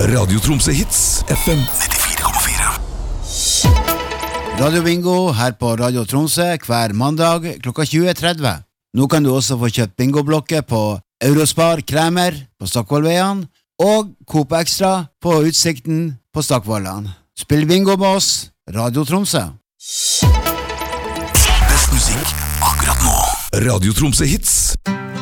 Radio Tromsø Hits, FM 94,4. Radio Bingo her på Radio Tromsø hver mandag klokka 20.30. Nå kan du også få kjøpt bingoblokker på Eurospar Kremer på Stockvollveien og Coop Extra på Utsikten på Stockvollan. Spill bingo med oss, Radio Tromsø. Best musikk akkurat nå. Radio Tromsø Hits.